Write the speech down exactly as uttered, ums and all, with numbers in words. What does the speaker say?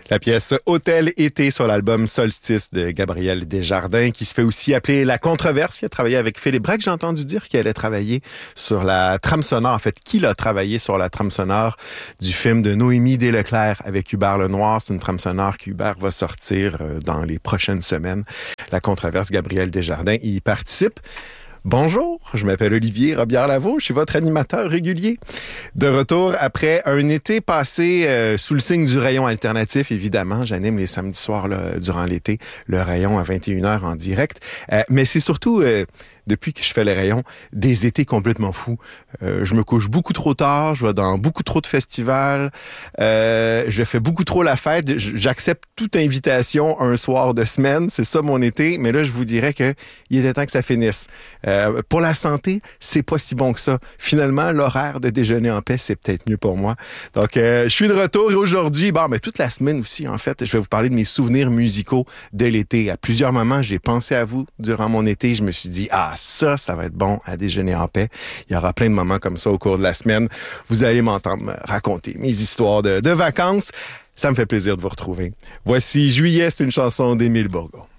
La pièce Hôtel été sur l'album Solstice de Gabriel Desjardins, qui se fait aussi appeler La Controverse. Il a travaillé avec Philippe Braque. J'ai entendu dire qu'il allait travailler sur la trame sonore. En fait, qu'il a travaillé sur la trame sonore du film de Noémie Desleclerc avec Hubert Lenoir. C'est une trame sonore qu'Hubert va sortir dans les prochaines semaines. La Controverse, Gabriel Desjardins y participe. Bonjour, je m'appelle Olivier Robillard-Lavaux, je suis votre animateur régulier. De retour après un été passé euh, sous le signe du rayon alternatif, évidemment. J'anime les samedis soirs là, durant l'été, le rayon à vingt et une heures en direct. Euh, mais c'est surtout... Euh, depuis que je fais les rayons, des étés complètement fous. Euh, je me couche beaucoup trop tard, je vais dans beaucoup trop de festivals, euh, je fais beaucoup trop la fête, j'accepte toute invitation un soir de semaine, c'est ça mon été, mais là, je vous dirais que il était temps que ça finisse. Euh, pour la santé, c'est pas si bon que ça. Finalement, l'horaire de déjeuner en paix, c'est peut-être mieux pour moi. Donc, euh, je suis de retour et aujourd'hui, bon, mais toute la semaine aussi, en fait, je vais vous parler de mes souvenirs musicaux de l'été. À plusieurs moments, j'ai pensé à vous durant mon été, je me suis dit, ah, ça, ça va être bon à déjeuner en paix. Il y aura plein de moments comme ça au cours de la semaine. Vous allez m'entendre me raconter mes histoires de, de vacances. Ça me fait plaisir de vous retrouver. Voici Juillet, c'est une chanson d'Émile Bourgault.